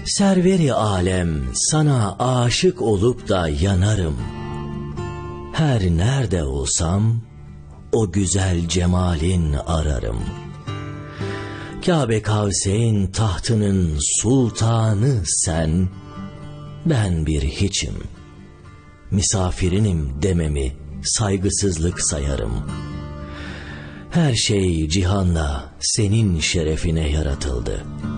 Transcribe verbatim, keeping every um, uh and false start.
Serveri alem sana aşık olup da yanarım. Her nerede olsam o güzel cemalin ararım. Kâbe Kavseyn tahtının sultanı sen, ben bir hiçim, misafirinim dememi saygısızlık sayarım. Her şey cihanda senin şerefine yaratıldı.